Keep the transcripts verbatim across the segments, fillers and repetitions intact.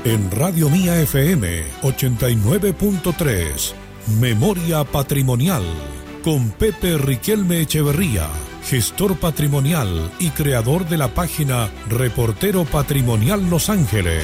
En Radio Mía F M ochenta y nueve punto tres, Memoria Patrimonial, con Pepe Riquelme Echeverría, gestor patrimonial y creador de la página Reportero Patrimonial Los Ángeles.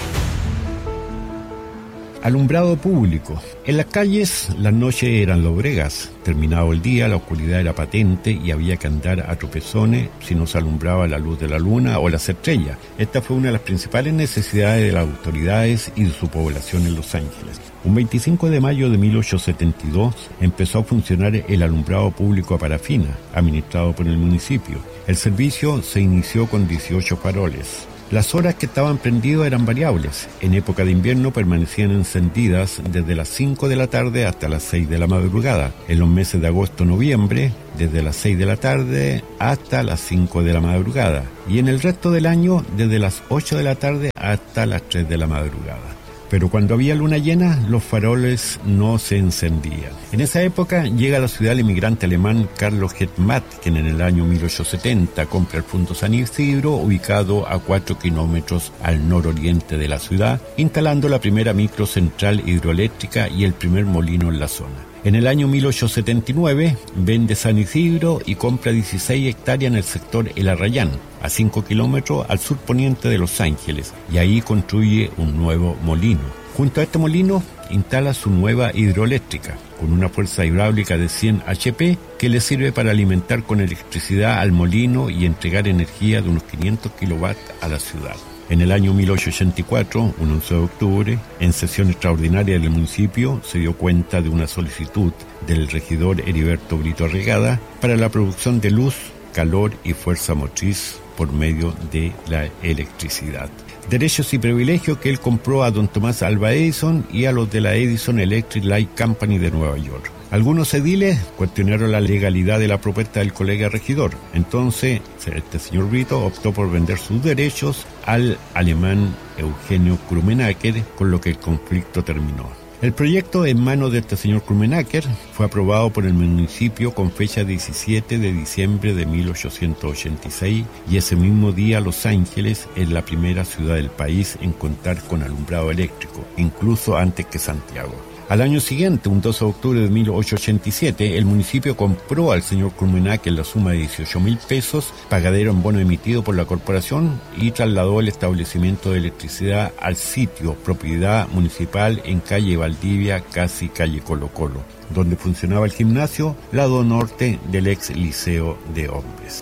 Alumbrado público. En las calles las noches eran lobregas. Terminado el día, la oscuridad era patente y había que andar a tropezones si no se alumbraba la luz de la luna o las estrellas. Esta fue una de las principales necesidades de las autoridades y de su población en Los Ángeles. Un veinticinco de mayo de mil ochocientos setenta y dos empezó a funcionar el alumbrado público a parafina, administrado por el municipio. El servicio se inició con dieciocho faroles. Las horas que estaban prendidos eran variables. En época de invierno permanecían encendidas desde las cinco de la tarde hasta las seis de la madrugada. En los meses de agosto-noviembre, desde las seis de la tarde hasta las cinco de la madrugada. Y en el resto del año, desde las ocho de la tarde hasta las tres de la madrugada. Pero cuando había luna llena, los faroles no se encendían. En esa época llega a la ciudad el inmigrante alemán Carlos Hetmat, quien en el año mil ochocientos setenta compra el Punto San Isidro, ubicado a cuatro kilómetros al nororiente de la ciudad, instalando la primera microcentral hidroeléctrica y el primer molino en la zona. En el año mil ochocientos setenta y nueve vende San Isidro y compra dieciséis hectáreas en el sector El Arrayán, a cinco kilómetros al surponiente de Los Ángeles, y ahí construye un nuevo molino. Junto a este molino instala su nueva hidroeléctrica, con una fuerza hidráulica de cien HP que le sirve para alimentar con electricidad al molino y entregar energía de unos quinientos kilovatios a la ciudad. En el año mil ochocientos ochenta y cuatro, un once de octubre, en sesión extraordinaria del municipio, se dio cuenta de una solicitud del regidor Heriberto Brito Arregada para la producción de luz, calor y fuerza motriz por medio de la electricidad. Derechos y privilegios que él compró a don Tomás Alva Edison y a los de la Edison Electric Light Company de Nueva York. Algunos ediles cuestionaron la legalidad de la propuesta del colega regidor. Entonces, este señor Brito optó por vender sus derechos al alemán Eugenio Krummenacher, con lo que el conflicto terminó. El proyecto en manos de este señor Krummenacher fue aprobado por el municipio con fecha diecisiete de diciembre de mil ochocientos ochenta y seis, y ese mismo día Los Ángeles es la primera ciudad del país en contar con alumbrado eléctrico, incluso antes que Santiago. Al año siguiente, un doce de octubre de mil ochocientos ochenta y siete, el municipio compró al señor Krummenacher la suma de dieciocho mil pesos, pagadero en bono emitido por la corporación, y trasladó el establecimiento de electricidad al sitio, propiedad municipal en calle Valdivia, casi calle Colo Colo, donde funcionaba el gimnasio, lado norte del ex Liceo de Hombres.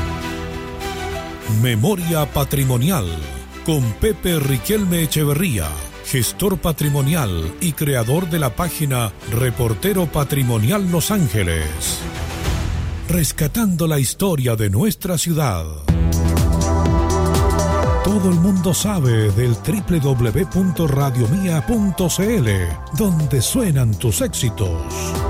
Memoria Patrimonial, con Pepe Riquelme Echeverría, gestor patrimonial y creador de la página Reportero Patrimonial Los Ángeles. Rescatando la historia de nuestra ciudad. Todo el mundo sabe del doble u doble u doble u punto radio mía punto c l, donde suenan tus éxitos.